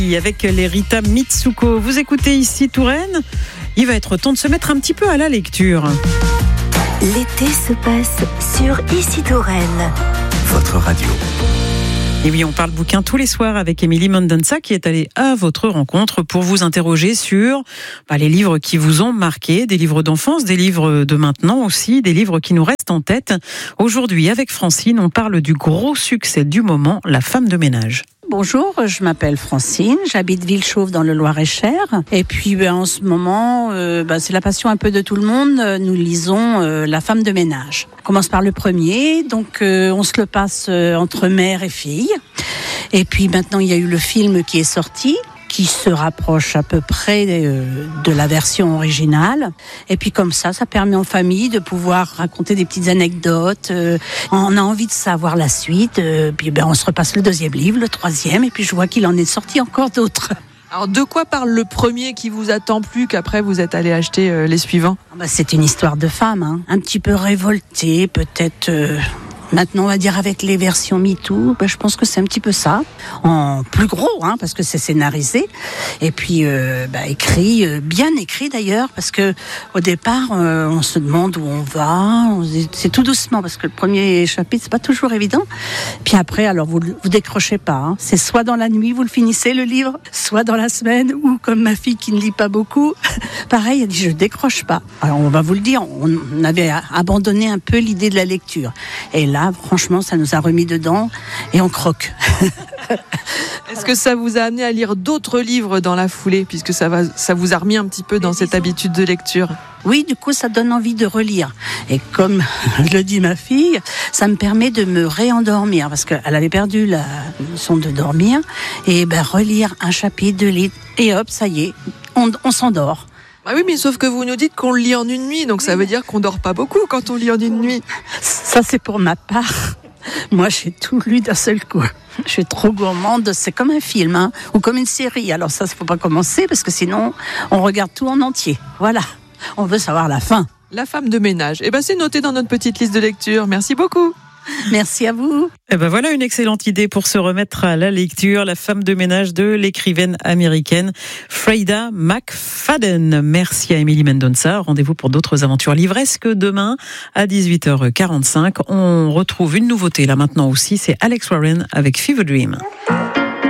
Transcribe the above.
Avec les Rita Mitsuko. Vous écoutez ici Touraine. Il va être temps de se mettre un petit peu à la lecture. L'été se passe sur Ici Touraine. Votre radio. Et oui, on parle bouquin tous les soirs avec Émilie Mendonça qui est allée à votre rencontre pour vous interroger sur les livres qui vous ont marqué, des livres d'enfance, des livres de maintenant aussi, des livres qui nous restent en tête. Aujourd'hui, avec Francine, on parle du gros succès du moment, La femme de ménage. Bonjour, je m'appelle Francine, j'habite Villechauve dans le Loir-et-Cher. Et puis en ce moment, c'est la passion un peu de tout le monde. Nous lisons La femme de ménage. On commence par le premier, donc on se le passe entre mère et fille. Et puis maintenant, il y a eu le film qui est sorti, qui se rapproche à peu près de la version originale. Et puis comme ça permet en famille de pouvoir raconter des petites anecdotes. On a envie de savoir la suite. Puis on se repasse le deuxième livre, le troisième, et puis je vois qu'il en est sorti encore d'autres. Alors de quoi parle le premier qui vous a tant plu qu'après vous êtes allé acheter les suivants ? C'est une histoire de femme, un petit peu révoltée, peut-être... Maintenant, on va dire avec les versions MeToo, je pense que c'est un petit peu ça. En plus gros, parce que c'est scénarisé. Et puis, écrit, bien écrit d'ailleurs, parce que au départ, on se demande où on va. C'est tout doucement, parce que le premier chapitre, c'est pas toujours évident. Puis après, alors vous décrochez pas. C'est soit dans la nuit, vous le finissez le livre, soit dans la semaine, ou comme ma fille qui ne lit pas beaucoup, pareil, elle dit je décroche pas. Alors on va vous le dire, on avait abandonné un peu l'idée de la lecture. Et là, franchement, ça nous a remis dedans et on croque. Est-ce que ça vous a amené à lire d'autres livres dans la foulée, puisque ça vous a remis un petit peu dans cette habitude de lecture ? Oui, du coup, ça donne envie de relire. Et comme le dit ma fille, ça me permet de me réendormir, parce qu'elle avait perdu la leçon de dormir. Et relire un chapitre, 2 livres, et hop, ça y est, on s'endort. Ah oui, mais sauf que vous nous dites qu'on le lit en une nuit, donc ça veut dire qu'on dort pas beaucoup quand on lit en une nuit. Ça, c'est pour ma part. Moi, j'ai tout lu d'un seul coup. Je suis trop gourmande. C'est comme un film, ou comme une série. Alors ça, il ne faut pas commencer, parce que sinon, on regarde tout en entier. Voilà. On veut savoir la fin. La femme de ménage. C'est noté dans notre petite liste de lecture. Merci beaucoup. Merci à vous. Voilà une excellente idée pour se remettre à la lecture. La femme de ménage de l'écrivaine américaine Freida McFadden. Merci à Émilie Mendonça. Rendez-vous pour d'autres aventures livresques demain à 18h45. On retrouve une nouveauté là maintenant aussi. C'est Alex Warren avec Fever Dream.